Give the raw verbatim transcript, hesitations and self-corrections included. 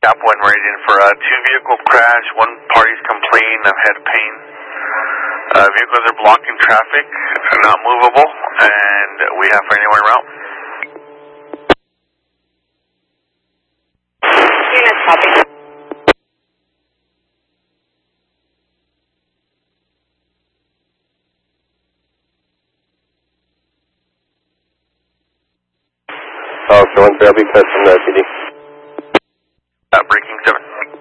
Cap one raising for a two vehicle crash. One party's complaining of head pain. Uh, vehicles are blocking traffic, not movable, and we have for anyone around. Unit copy. Oh, so one therapy test from the P D.